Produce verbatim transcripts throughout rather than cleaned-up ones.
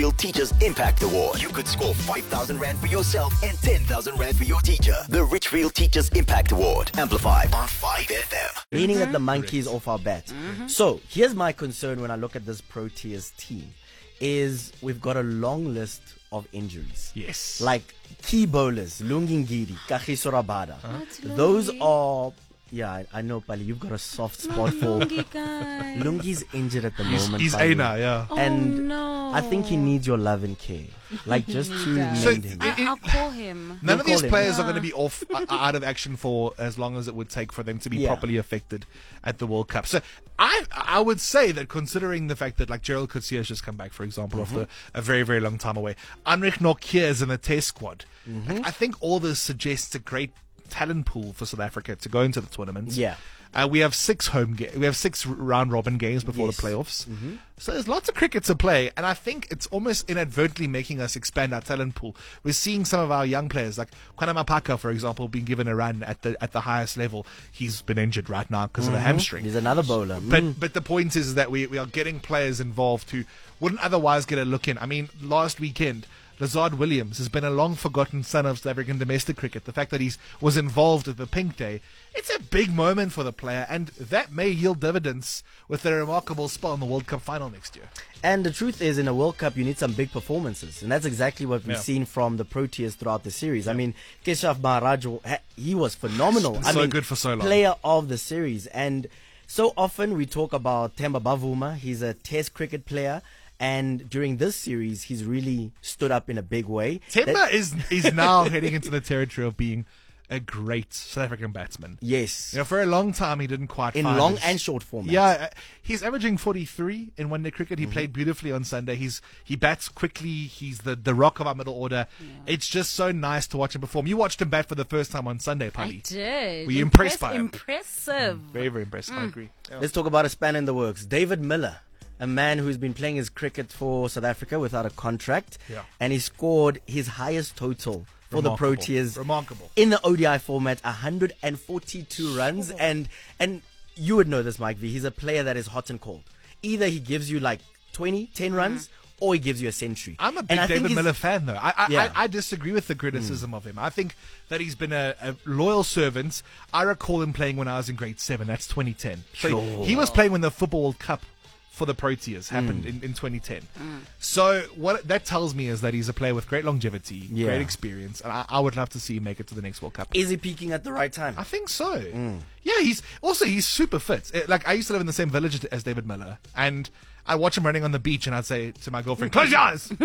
Richfield Teachers Impact Award. You could score five thousand Rand for yourself and ten thousand Rand for your teacher. The Richfield Teachers Impact Award. Amplified on five F M. Meaning that the monkey's off our bat. Mm-hmm. So here's my concern when I look at this Proteas team is we've got a long list of injuries. Yes. Like key bowlers, Lungingidi, Kagiso Rabada. Huh? Those are... Yeah, I, I know, Pali, you've got a soft spot for... Lungi's injured at the He's, moment. he's Pali. Aina, yeah. Oh, And no. I think he needs your love and care. Like, just to does. mend So, him. it- I, I'll call him. None You'll of these call him. players are Yeah. going to be off uh, out of action for as long as it would take for them to be Yeah. properly affected at the World Cup. So I I would say that considering the fact that like Gerald Coetzee has just come back, for example, Mm-hmm. after a very very long time away, Anrich Nokia is in the Test squad. Mm-hmm. Like, I think all this suggests a great talent pool for South Africa to go into the tournament. Yeah. Uh, we have six home ga- we have six r- round robin games before Yes. the playoffs. So there's lots of cricket to play, and I think it's almost inadvertently making us expand our talent pool. We're seeing some of our young players, like Kwana Mapaka, for example, being given a run at the at the highest level. He's been injured right now because of a hamstring. He's another bowler. But Mm. but the point is that we, we are getting players involved who wouldn't otherwise get a look in. I mean, last weekend, Lazard Williams has been a long forgotten son of South African domestic cricket. The fact that he was involved at the Pink Day, it's a big moment for the player, and that may yield dividends with a remarkable spot in the World Cup final next year. And the truth is, in a World Cup, you need some big performances. And that's exactly what we've Yeah. seen from the Proteas throughout the series. I mean, Keshav Maharaj, ha- he was phenomenal. Been I so mean, good for so long. Player of the series. And so often we talk about Themba Bavuma. He's a test cricket player. And during this series, he's really stood up in a big way. Temba That- is is now heading into the territory of being a great South African batsman. Yes. You know, for a long time he didn't quite In find long his- and short formats. Yeah, uh, he's averaging forty-three in one-day cricket. He played beautifully on Sunday. He's he bats quickly. He's the, the rock of our middle order. It's just so nice to watch him perform. You watched him bat for the first time on Sunday, I Pali. did. Were you impressed by him? Impressive. Very, very impressive. I agree. Yeah. Let's talk about a span in the works. David Miller, a man who's been playing his cricket for South Africa without a contract. Yeah. And he scored his highest total for the Remarkable. Proteas. Remarkable. In the O D I format, one hundred forty-two runs. And and you would know this, Mike V. He's a player that is hot and cold. Either he gives you like twenty, ten runs, or he gives you a century. I'm a big And I think David he's- Miller fan, though. I I, Yeah. Mm. I I disagree with the criticism of him. I think that he's been a, a loyal servant. I recall him playing when I was in grade seven. That's twenty ten. So Sure. he was playing when the Football World Cup for the Proteas happened Mm. in, in twenty ten. So what that tells me is that he's a player with great longevity, Yeah. great experience, and I, I would love to see him make it to the next World Cup. Is he peaking at the right time? I think so. Mm. Yeah, he's also he's super fit. Eh, Like I used to live in the same village as David Miller, and I watch him running on the beach, and I'd say to my girlfriend, "Close your eyes." he's,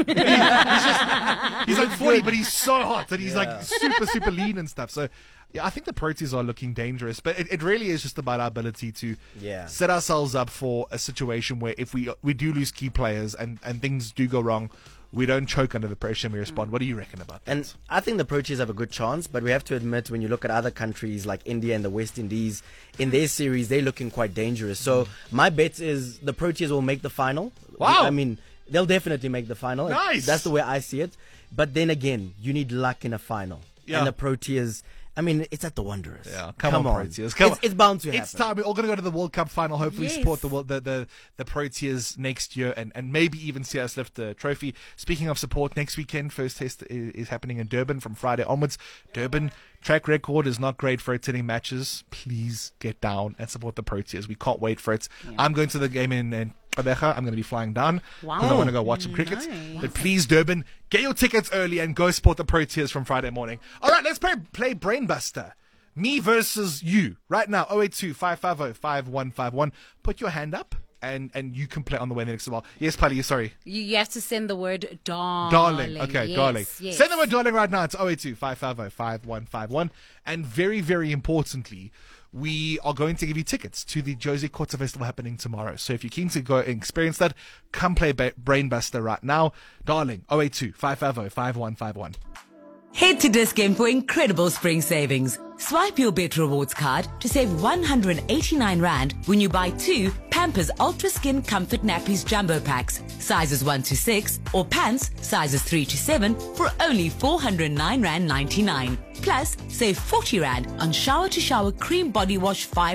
just, he's like forty, but he's so hot, and he's Yeah. like super super lean and stuff. So. Yeah, I think the Proteas are looking dangerous, but it, it really is just about our ability to Yeah. set ourselves up for a situation where if we we do lose key players and, and things do go wrong, we don't choke under the pressure and we respond. What do you reckon about that? And I think the Proteas have a good chance, but we have to admit when you look at other countries like India and the West Indies, in their series, they're looking quite dangerous. So my bet is the Proteas will make the final. Wow. I mean, they'll definitely make the final. Nice. That's the way I see it. But then again, you need luck in a final. Yeah. And the Proteas, I mean, it's at the Wanderers. Yeah, come, on, Proteas. Come it's, on. it's bound to happen. It's time. We're all going to go to the World Cup final. Hopefully, Yes. support the, world- the the the Proteas next year, and, and maybe even see us lift the trophy. Speaking of support, next weekend, first test is, is happening in Durban from Friday onwards. Durban track record is not great for attending matches. Please get down and support the Proteas. We can't wait for it. I'm going to the game in. in Qabecha. I'm going to be flying down because I Wow. want to go watch some cricket. Nice. But please, Durban, get your tickets early and go support the Proteas from Friday morning. All right, let's play, play Brainbuster. Me versus you right now. oh eight two, five five oh, five one five one. Put your hand up and, and you can play on the way next while. Yes, Pali, sorry. You, you have to send the word darling. Darling. Okay, yes, darling. Yes. Send the word darling right now. It's oh eight two, five five oh, five one five one. And very, very importantly, we are going to give you tickets to the Josie Quarter Festival happening tomorrow. So if you're keen to go and experience that, come play ba- Brainbuster right now. Darling, oh eight two, five five oh, five one five one. Head to Dis-Chem for incredible spring savings. Swipe your Bet Rewards card to save one hundred eighty-nine Rand when you buy two Pampers Ultra Skin Comfort Nappies Jumbo Packs, sizes one to six, or pants, sizes three to seven, for only four hundred nine Rand ninety-nine. Plus, save forty Rand on shower to shower cream body wash five